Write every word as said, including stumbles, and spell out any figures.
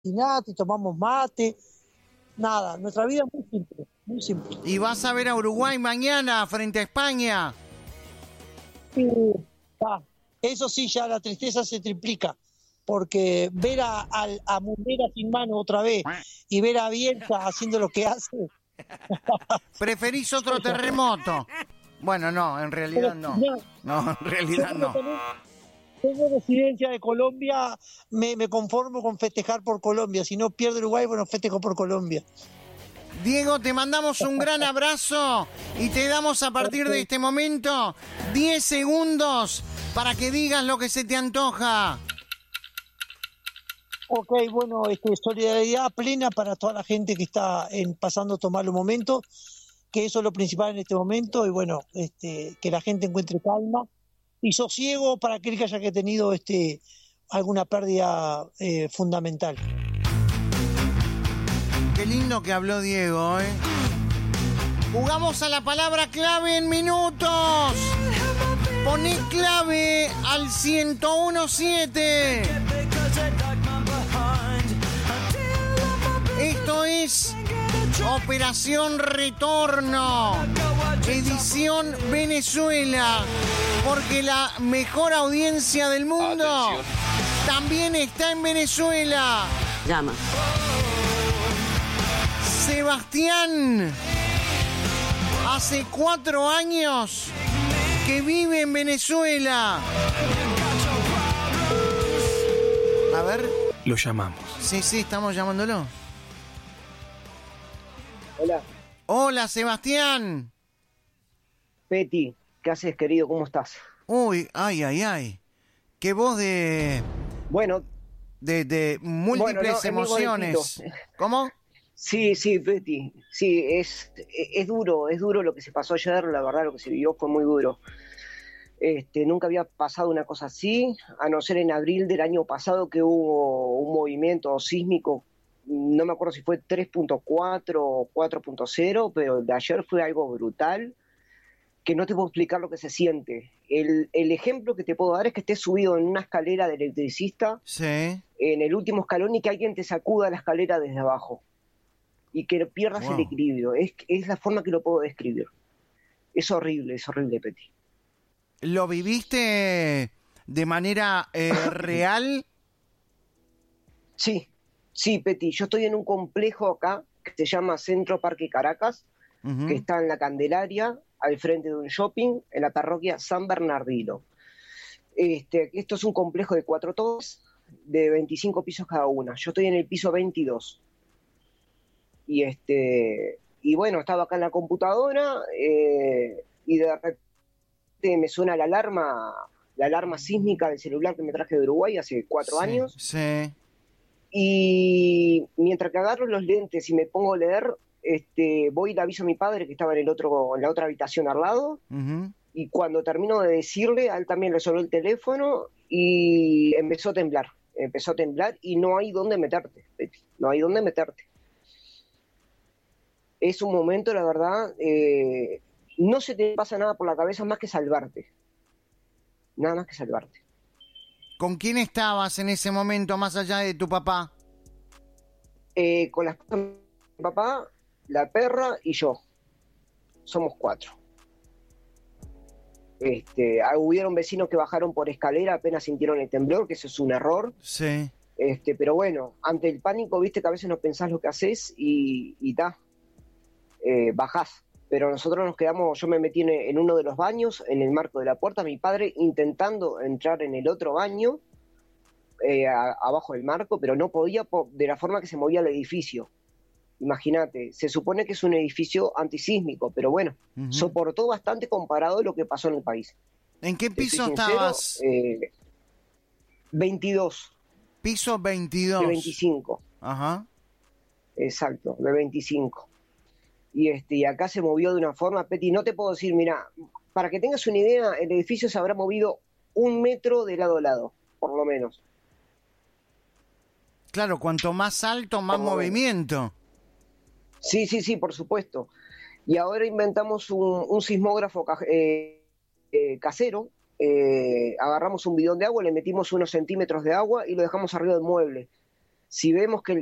y tomamos mate, nada, nuestra vida es muy simple, muy simple. ¿Y vas a ver a Uruguay mañana frente a España? Sí, ah, eso sí, ya la tristeza se triplica, porque ver a, a, a Munera sin mano otra vez y ver a Bielsa haciendo lo que hace. ¿Preferís otro terremoto? Bueno, no, en realidad no. No, en realidad no. Tengo residencia de Colombia, me, me conformo con festejar por Colombia. Si no pierde Uruguay, bueno, festejo por Colombia. Diego, te mandamos un gran abrazo y te damos a partir de este momento diez segundos para que digas lo que se te antoja. Ok, bueno, este, solidaridad plena para toda la gente que está en, pasando a tomar los momentos, que eso es lo principal en este momento, y bueno, este, que la gente encuentre calma y sosiego para aquel que haya que tenido este, alguna pérdida eh, fundamental. Qué lindo que habló Diego, ¿eh? Jugamos a la palabra clave en minutos. Poné clave al ciento uno siete. Esto es Operación Retorno, edición Venezuela, porque la mejor audiencia del mundo Atención. También está en Venezuela. Llama. Sebastián, hace cuatro años que vive en Venezuela. A ver. Lo llamamos. Sí, sí, estamos llamándolo. Hola. Hola, Sebastián. Peti, ¿qué haces, querido? ¿Cómo estás? Uy, ay, ay, ay. Qué voz de... Bueno. De, de múltiples bueno, no, emociones. ¿Cómo? Sí, sí, Peti. Sí, es, es duro, es duro lo que se pasó ayer. La verdad, lo que se vivió fue muy duro. Este, nunca había pasado una cosa así, a no ser en abril del año pasado que hubo un movimiento sísmico. No me acuerdo si fue tres punto cuatro o cuatro punto cero, pero de ayer fue algo brutal, que no te puedo explicar lo que se siente. El, el ejemplo que te puedo dar es que estés subido en una escalera de electricista, sí, en el último escalón, y que alguien te sacuda la escalera desde abajo, y que pierdas wow. el equilibrio. Es, es la forma que lo puedo describir. Es horrible, es horrible, Peti. ¿Lo viviste de manera eh, real? Sí. Sí, Peti, yo estoy en un complejo acá que se llama Centro Parque Caracas, uh-huh. que está en la Candelaria, al frente de un shopping, en la parroquia San Bernardino. Este, esto es un complejo de cuatro torres, de veinticinco pisos cada una. Yo estoy en el piso veintidós. Y, este, y bueno, estaba acá en la computadora eh, y de repente me suena la alarma, la alarma sísmica del celular que me traje de Uruguay hace cuatro sí, años. Sí. Y mientras que agarro los lentes y me pongo a leer, este, voy y le aviso a mi padre que estaba en el otro, en la otra habitación al lado, uh-huh. y cuando termino de decirle, a él también le sonó el teléfono y empezó a temblar, empezó a temblar y no hay dónde meterte, no hay dónde meterte. Es un momento, la verdad, eh, no se te pasa nada por la cabeza más que salvarte, nada más que salvarte. ¿Con quién estabas en ese momento, más allá de tu papá? Eh, con la esposa de mi papá, la perra y yo. Somos cuatro. Este, hubieron vecinos que bajaron por escalera, apenas sintieron el temblor, que eso es un error. Sí. Este, pero bueno, ante el pánico, viste que a veces no pensás lo que haces y, y ta, eh, bajás. Pero nosotros nos quedamos, yo me metí en, en uno de los baños, en el marco de la puerta, mi padre intentando entrar en el otro baño, eh, a, abajo del marco, pero no podía po- de la forma que se movía el edificio. Imagínate, se supone que es un edificio antisísmico, pero bueno, uh-huh. soportó bastante comparado a lo que pasó en el país. ¿En qué piso estabas? Eh, veintidós. Piso veintidós. De veinticinco. Ajá. Exacto, de veinticinco. Y este y acá se movió de una forma, Peti, no te puedo decir, mira, para que tengas una idea, el edificio se habrá movido un metro de lado a lado, por lo menos. Claro, cuanto más alto, más movimiento. Sí, sí, sí, por supuesto. Y ahora inventamos un, un sismógrafo eh, eh, casero, eh, agarramos un bidón de agua, le metimos unos centímetros de agua y lo dejamos arriba del mueble. Si vemos que el